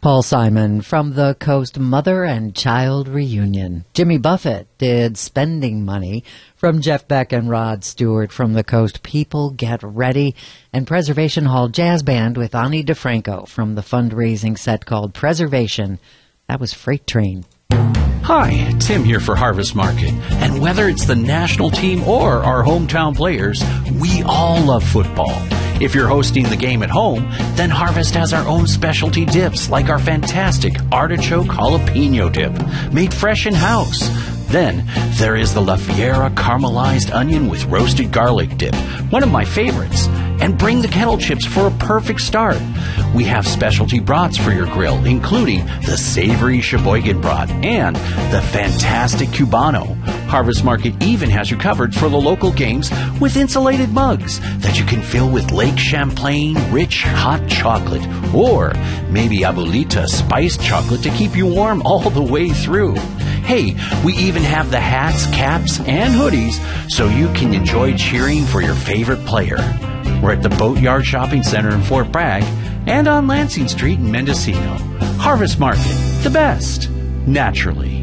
Paul Simon from the Coast Mother and Child Reunion. Jimmy Buffett did Spending Money from Jeff Beck and Rod Stewart from the Coast. People Get Ready. And Preservation Hall Jazz Band with Ani DeFranco from the fundraising set called Preservation. That was Freight Train. Hi, Tim here for Harvest Market. And whether it's the national team or our hometown players, we all love football. If you're hosting the game at home, then Harvest has our own specialty dips, like our fantastic artichoke jalapeno dip, made fresh in-house. Then there is the La Fiera caramelized onion with roasted garlic dip, one of my favorites. And bring the kettle chips for a perfect start. We have specialty brats for your grill, including the savory Sheboygan brat and the fantastic Cubano. Harvest Market even has you covered for the local games with insulated mugs that you can fill with Lake Champlain rich hot chocolate or maybe Abuelita spiced chocolate to keep you warm all the way through. Hey, we even have the hats, caps, and hoodies so you can enjoy cheering for your favorite player. We're at the Boatyard Shopping Center in Fort Bragg and on Lansing Street in Mendocino. Harvest Market, the best, naturally.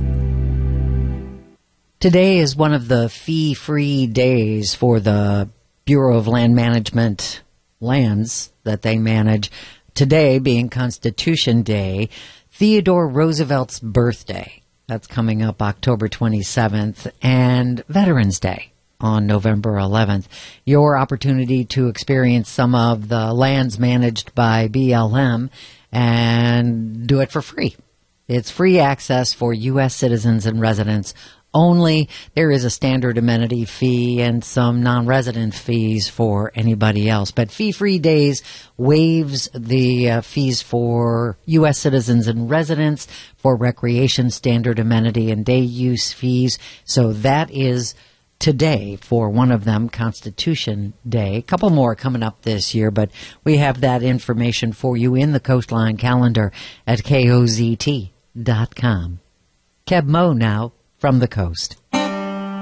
Today is one of the fee-free days for the Bureau of Land Management lands that they manage. Today being Constitution Day, Theodore Roosevelt's birthday. That's coming up October 27th, and Veterans Day on November 11th. Your opportunity to experience some of the lands managed by BLM and do it for free. It's free access for U.S. citizens and residents only. There is a standard amenity fee and some non-resident fees for anybody else. But Fee-Free Days waives the fees for U.S. citizens and residents, for recreation, standard amenity, and day use fees. So that is today for one of them, Constitution Day. A couple more coming up this year, but we have that information for you in the Coastline calendar at KOZT.com. Keb Mo now from the Coast.